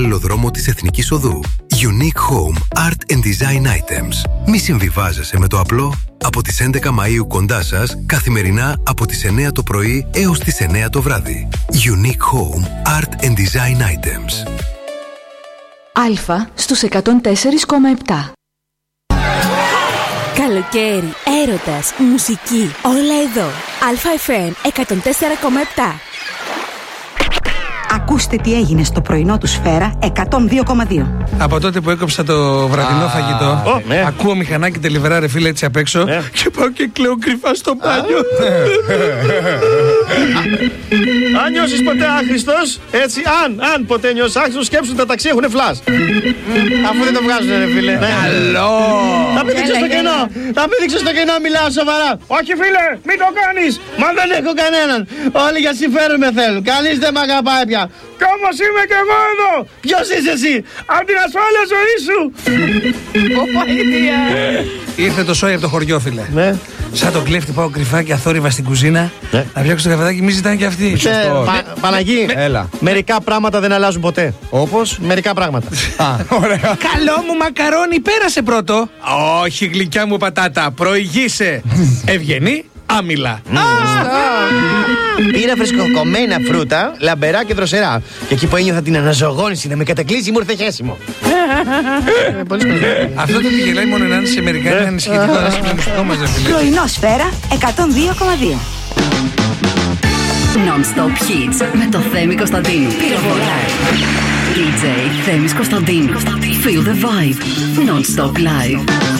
αλληλοδρόμο της Εθνικής Οδού. Unique Home Art and Design Items. Μη συμβιβάζεσαι με το απλό. Από τις 11 Μαΐου κοντά σας, καθημερινά από τις 9 το πρωί έως τις 9 το βράδυ. Unique Home Art and Design Items. Αλφα στους 104,7. Καλοκαίρι, έρωτας, μουσική, όλα εδώ. Αλφα FM 104,7. Ακούστε τι έγινε στο πρωινό του Σφαίρα 102,2. Από τότε που έκοψα το βραδινό φαγητό, ακούω μηχανάκι τελιβερά ρε φίλε έτσι απ' έξω και πάω και κλαίω κρυφά στο μπάνιο. Αν νιώσεις ποτέ άχρηστος, έτσι, αν ποτέ νιώσεις άχρηστος, σκέψου τα ταξί έχουνε φλας. Αφού δεν το βγάζουνε ρε φίλε. Καλό! Θα πήδηξε στο κενό, θα πήδηξε στο κενό, μιλάω σοβαρά. Όχι φίλε, μην το κάνεις. Μα δεν έχω κανέναν. Όλοι για συμφέρον με θέλουν, κανείς δεν μ' αγαπάει πια. Κι όμως είμαι κι εγώ εδώ. Ποιος είσαι εσύ? Απ' την ασφάλεια ζωή σου. Ήρθε το σόι από το χωριό φίλε. Ναι. Σαν τον κλέφτη πάω κρυφά και αθόρυβα στην κουζίνα να φτιάξω το καφεδάκι, μη ζητάνε κι αυτοί. Παναγί, Έλα. μερικά πράγματα δεν αλλάζουν ποτέ. Όπως μερικά πράγματα. Ωραία. Καλό μου μακαρόνι, πέρασε πρώτο. Όχι γλυκιά μου πατάτα, προηγήσε. Ευγενή, άμυλα. Πήρα φρεσκοκομμένα φρούτα, λαμπερά και δροσερά. Και εκεί που ένιωθα την αναζωογόνηση να με κατακλείσει, μου ήρθε χέσιμο. Αυτό το γελάει μόνο να είναι σε μερικά είναι ανησυχητικό να συγκλονιστικό μας. Πρωινό Σφαίρα 102,2. Non-stop hits με το Θέμη Κωνσταντίνου. Πυροβολάει. DJ Θέμης Κωνσταντίνου. Feel the vibe. Non-stop live.